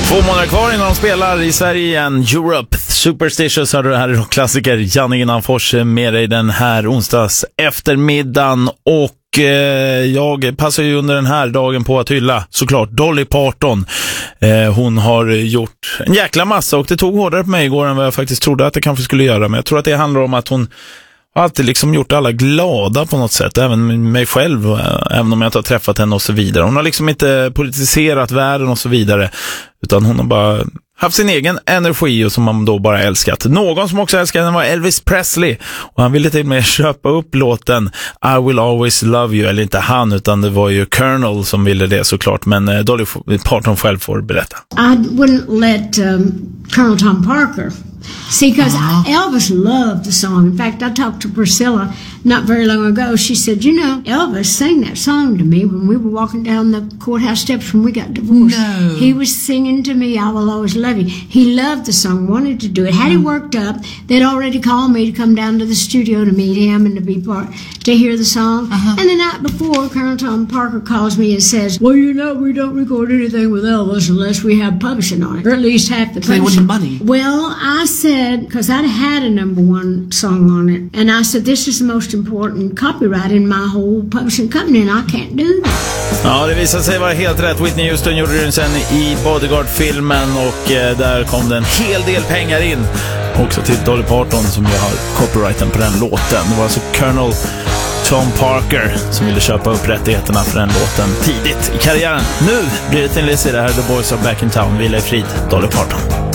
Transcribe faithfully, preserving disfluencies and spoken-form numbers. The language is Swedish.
Två månader kvar innan de spelar i Sverige igen. Europe, Superstitious hörde det här i rockklassiker. Janne Innanfors med dig den här onsdags eftermiddagen. Och eh, jag passar ju under den här dagen på att hylla såklart Dolly Parton. Eh, hon har gjort en jäkla massa och det tog hårdare på mig igår än vad jag faktiskt trodde att det kanske skulle göra. Men jag tror att det handlar om att hon har alltid liksom gjort alla glada på något sätt, även mig själv, även om jag inte har träffat henne och så vidare. Hon har liksom inte politiserat världen och så vidare, utan hon har bara haft sin egen energi och som man då bara älskat. Någon som också älskade henne var Elvis Presley, och han ville till och med köpa upp låten I Will Always Love You, eller inte han, utan det var ju Colonel som ville det såklart, men Dolly Parton själv får berätta. I wouldn't let um, Colonel Tom Parker see, because uh-huh. Elvis loved the song. In fact, I talked to Priscilla not very long ago. She said, you know, Elvis sang that song to me when we were walking down the courthouse steps when we got divorced. No. He was singing to me, I Will Always Love You. He loved the song, wanted to do it. Had he worked up, they'd already called me to come down to the studio to meet him and to be part, to hear the song. Uh-huh. And the night before, Colonel Tom Parker calls me and says, well, you know, we don't record anything with Elvis unless we have publishing on it, or at least half the publishing. They wanted money. Well, I said, because I'd had a number one song on it, and I said, this is the most important copyright in my whole publishing company, and I can't do that. Ja, det visade sig vara helt rätt. Whitney Houston gjorde den sen i Bodyguard-filmen, och eh, där kom det en hel del pengar in också till Dolly Parton som ju har copyrighten på den låten. Det var alltså Colonel Tom Parker som ville köpa upp rättigheterna för den låten tidigt i karriären. Nu blir det till en lista. Det här är The Boys Are Back in Town. Vila i frid, Dolly Parton.